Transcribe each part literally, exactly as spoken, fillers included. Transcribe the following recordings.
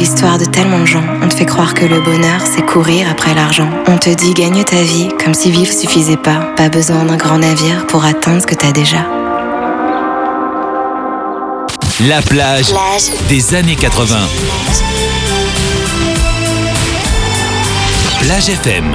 l'histoire de tellement de gens. On te fait croire que le bonheur, c'est courir après l'argent. On te dit gagne ta vie, comme si vivre suffisait pas. Pas besoin d'un grand navire pour atteindre ce que t'as déjà. La plage, plage. Des années quatre-vingts. Plage F M.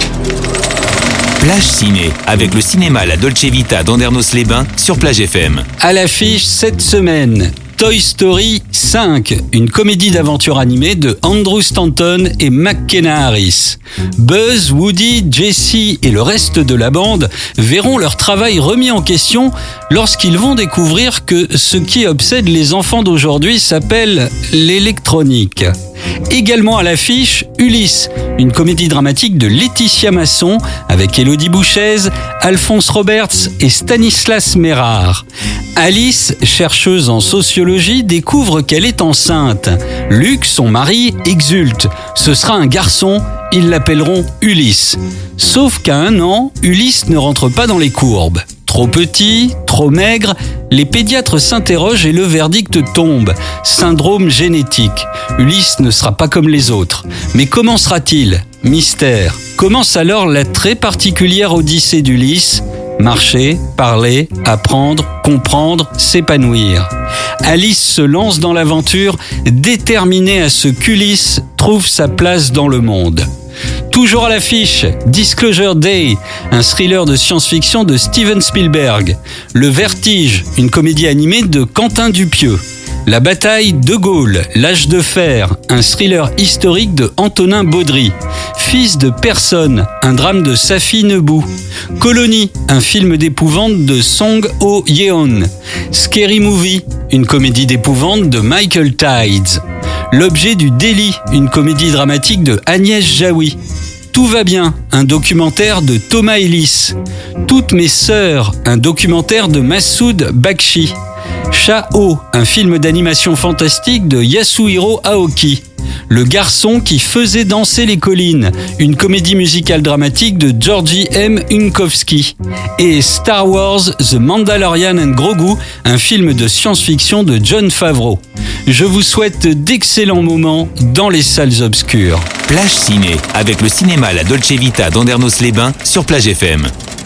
Plage Ciné, avec le cinéma La Dolce Vita d'Andernos-les-Bains sur Plage F M. À l'affiche cette semaine, Toy Story cinq, une comédie d'aventure animée de Andrew Stanton et McKenna Harris. Buzz, Woody, Jessie et le reste de la bande verront leur travail remis en question lorsqu'ils vont découvrir que ce qui obsède les enfants d'aujourd'hui s'appelle l'électronique. Également à l'affiche, Ulysse, une comédie dramatique de Laetitia Masson avec Élodie Bouchez, Alphonse Roberts et Stanislas Mérard. Alice, chercheuse en sociologie, découvre qu'elle est enceinte. Luc, son mari, exulte. Ce sera un garçon, ils l'appelleront Ulysse. Sauf qu'à un an, Ulysse ne rentre pas dans les courbes. Trop petit, trop maigre, les pédiatres s'interrogent et le verdict tombe. Syndrome génétique. Ulysse ne sera pas comme les autres. Mais comment sera-t-il ? Mystère. Commence alors la très particulière odyssée d'Ulysse. Marcher, parler, apprendre, comprendre, s'épanouir. Alice se lance dans l'aventure, déterminée à ce qu'Ulysse trouve sa place dans le monde. Toujours à l'affiche, Disclosure Day, un thriller de science-fiction de Steven Spielberg. Le Vertige, une comédie animée de Quentin Dupieux. La bataille de Gaulle, l'âge de fer, un thriller historique de Antonin Baudry. Fils de personne, un drame de Safi Nebou. Colonie, un film d'épouvante de Song Ho Yeon. Scary Movie, une comédie d'épouvante de Michael Tides. L'objet du délit, une comédie dramatique de Agnès Jaoui. Tout va bien, un documentaire de Thomas Ellis. Toutes mes sœurs, un documentaire de Massoud Bakshi. Chao, un film d'animation fantastique de Yasuhiro Aoki. Le garçon qui faisait danser les collines, une comédie musicale dramatique de Georgi M. Unkowski. Et Star Wars The Mandalorian and Grogu, un film de science-fiction de Jon Favreau. Je vous souhaite d'excellents moments dans les salles obscures. Plage Ciné, avec le cinéma La Dolce Vita d'Andernos-les-Bains sur Plage F M.